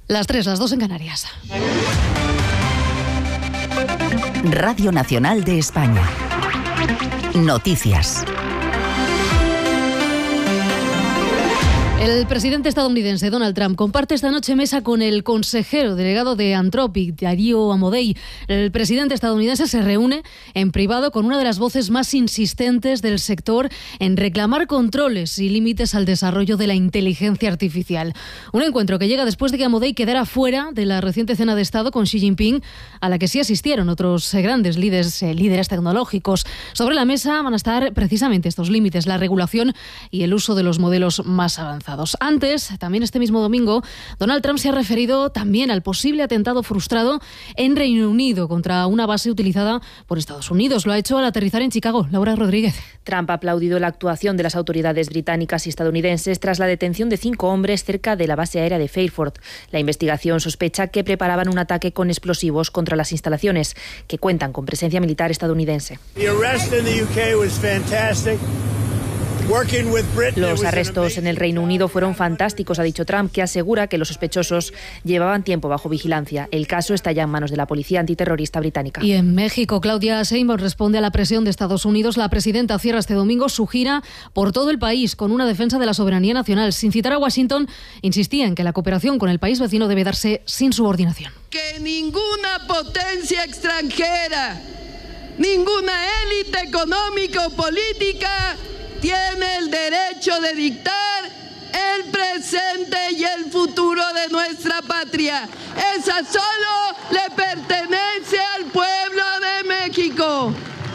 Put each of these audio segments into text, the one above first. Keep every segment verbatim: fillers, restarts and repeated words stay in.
Las tres, las dos en Canarias. Radio Nacional de España. Noticias. El presidente estadounidense Donald Trump comparte esta noche mesa con el consejero delegado de Anthropic, Darío Amodei. El presidente estadounidense se reúne en privado con una de las voces más insistentes del sector en reclamar controles y límites al desarrollo de la inteligencia artificial. Un encuentro que llega después de que Amodei quedara fuera de la reciente cena de Estado con Xi Jinping, a la que sí asistieron otros grandes líderes, eh, líderes tecnológicos. Sobre la mesa van a estar precisamente estos límites, la regulación y el uso de los modelos más avanzados. Antes, también este mismo domingo, Donald Trump se ha referido también al posible atentado frustrado en Reino Unido contra una base utilizada por Estados Unidos. Lo ha hecho al aterrizar en Chicago. Laura Rodríguez. Trump ha aplaudido la actuación de las autoridades británicas y estadounidenses tras la detención de cinco hombres cerca de la base aérea de Fairford. La investigación sospecha que preparaban un ataque con explosivos contra las instalaciones, que cuentan con presencia militar estadounidense. Los arrestos en el Reino Unido fueron fantásticos, ha dicho Trump, que asegura que los sospechosos llevaban tiempo bajo vigilancia. El caso está ya en manos de la policía antiterrorista británica. Y en México, Claudia Sheinbaum responde a la presión de Estados Unidos. La presidenta cierra este domingo su gira por todo el país con una defensa de la soberanía nacional. Sin citar a Washington, insistía en que la cooperación con el país vecino debe darse sin subordinación. Que ninguna potencia extranjera, ninguna élite económica o política tiene el derecho de dictar el presente y el futuro de nuestra patria. Esa solo le pertenece al pueblo de México.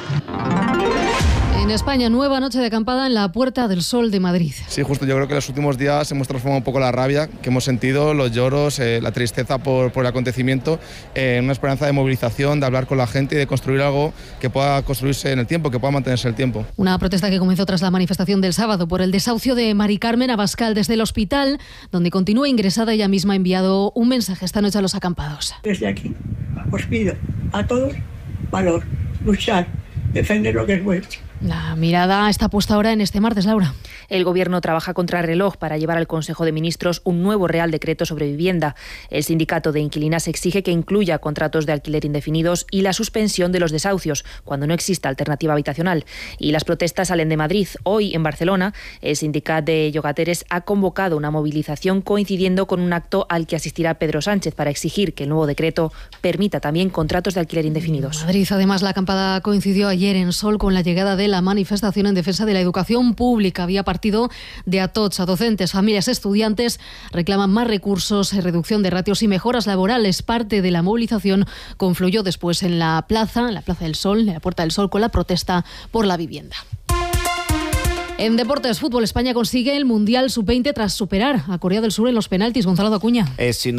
En España, nueva noche de acampada en la Puerta del Sol de Madrid. Sí, justo. Yo creo que en los últimos días hemos transformado un poco la rabia que hemos sentido, los lloros, eh, la tristeza por, por el acontecimiento, eh, en una esperanza de movilización, de hablar con la gente y de construir algo que pueda construirse en el tiempo, que pueda mantenerse en el tiempo. Una protesta que comenzó tras la manifestación del sábado por el desahucio de Mari Carmen Abascal desde el hospital, donde continúa ingresada. Ella misma ha enviado un mensaje esta noche a los acampados. Desde aquí os pido a todos valor, luchar, defender lo que es vuestro. La mirada está puesta ahora en este martes, Laura. El Gobierno trabaja contra reloj para llevar al Consejo de Ministros un nuevo Real Decreto sobre vivienda. El sindicato de inquilinas exige que incluya contratos de alquiler indefinidos y la suspensión de los desahucios cuando no exista alternativa habitacional. Y las protestas salen de Madrid. Hoy, en Barcelona, el sindicato de llogateres ha convocado una movilización coincidiendo con un acto al que asistirá Pedro Sánchez para exigir que el nuevo decreto permita también contratos de alquiler indefinidos. En Madrid, además, la acampada coincidió ayer en Sol con la llegada de la manifestación en defensa de la educación pública. Había partido de Atocha. Docentes, familias, estudiantes reclaman más recursos, reducción de ratios y mejoras laborales. Parte de la movilización confluyó después en la plaza, en la Plaza del Sol, en la Puerta del Sol, con la protesta por la vivienda. En deportes, fútbol, España consigue el Mundial sub veinte tras superar a Corea del Sur en los penaltis. Gonzalo Acuña. Es sin